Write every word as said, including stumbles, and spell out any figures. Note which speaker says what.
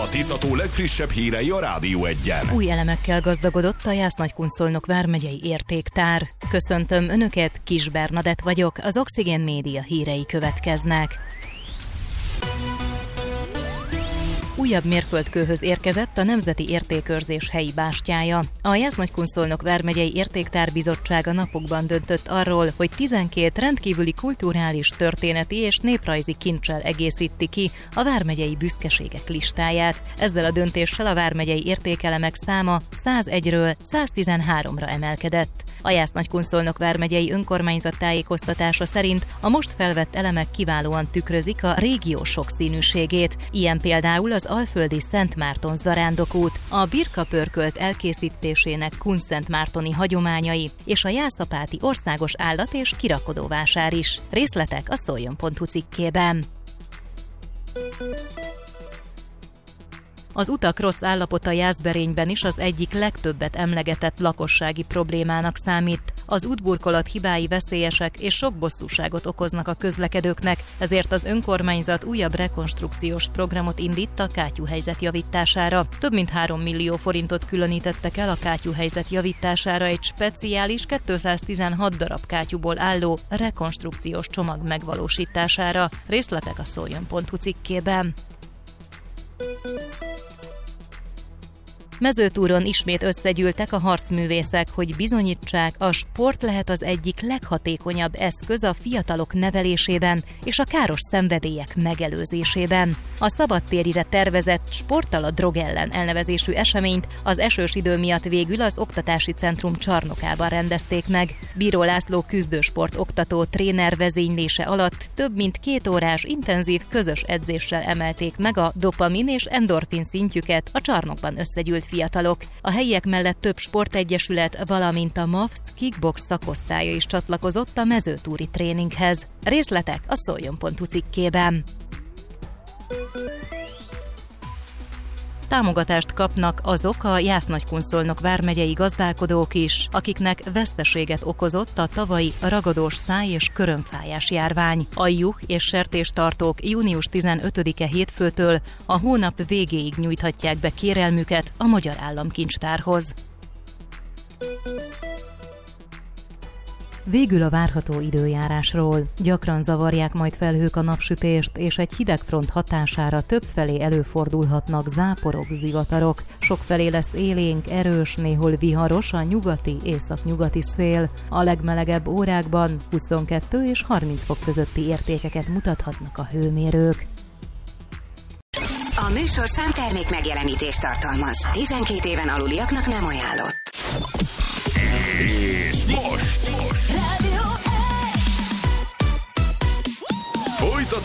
Speaker 1: A Tisza-tó legfrissebb hírei a Rádió Egyen.
Speaker 2: Új elemekkel gazdagodott a Jász-Nagykunszolnok vármegyei értéktár. Köszöntöm Önöket, Kis Bernadett vagyok, az Oxigén Média hírei következnek. Újabb mérföldkőhöz érkezett a Nemzeti Értékőrzés helyi bástyája. A Jász-Nagykunszolnok vármegyei értéktárbizottsága napokban döntött arról, hogy tizenkét rendkívüli kulturális, történeti és néprajzi kinccsel egészíti ki a vármegyei büszkeségek listáját. Ezzel a döntéssel a vármegyei értékelemek száma százegyről száztizenháromra emelkedett. A Jász-Nagykunszolnok vármegyei önkormányzat tájékoztatása szerint a most felvett elemek kiválóan tükrözik a régió sokszínűségét. Ilyen például az alföldi Szent Márton zarándokút, a birkapörkölt elkészítésének kunszentmártoni hagyományai és a jászapáti országos állat- és kirakodóvásár is. Részletek a szoljon pont hu cikkében. Az utak rossz állapota Jászberényben is az egyik legtöbbet emlegetett lakossági problémának számít. Az útburkolat hibái veszélyesek és sok bosszúságot okoznak a közlekedőknek, ezért az önkormányzat újabb rekonstrukciós programot indít a kátyúhelyzet javítására. Több mint három millió forintot különítettek el a kátyúhelyzet javítására egy speciális kétszáztizenhat darab kátyúból álló rekonstrukciós csomag megvalósítására. Részletek a szoljon pont hu cikkében. Mezőtúron ismét összegyűltek a harcművészek, hogy bizonyítsák, a sport lehet az egyik leghatékonyabb eszköz a fiatalok nevelésében és a káros szenvedélyek megelőzésében. A szabadtérire tervezett Sporttal a drog ellen elnevezésű eseményt az esős idő miatt végül az Oktatási Centrum csarnokában rendezték meg. Bíró László küzdősport oktató tréner vezénylése alatt több mint két órás intenzív közös edzéssel emelték meg a dopamin és endorfin szintjüket a csarnokban összegyűlt fiatalok. A helyiek mellett több sportegyesület, valamint a MAFC kickbox szakosztálya is csatlakozott a mezőtúri tréninghez. Részletek a szoljon pont hu cikkében. Támogatást kapnak azok a Jász-Nagykunszolnok vármegyei gazdálkodók is, akiknek veszteséget okozott a tavalyi ragadós száj- és körömfájás járvány. A juh és sertéstartók június tizenötödike hétfőtől a hónap végéig nyújthatják be kérelmüket a Magyar Államkincstárhoz. Végül a várható időjárásról. Gyakran zavarják majd felhők a napsütést, és egy hideg front hatására többfelé előfordulhatnak záporok, zivatarok. Sokfelé lesz élénk, erős, néhol viharos a nyugati, északnyugati szél. A legmelegebb órákban huszonkettő és harminc fok közötti értékeket mutathatnak a hőmérők.
Speaker 3: A műsorszám termék megjelenítést tartalmaz. tizenkét éven aluliaknak nem ajánlott.
Speaker 1: És most, most.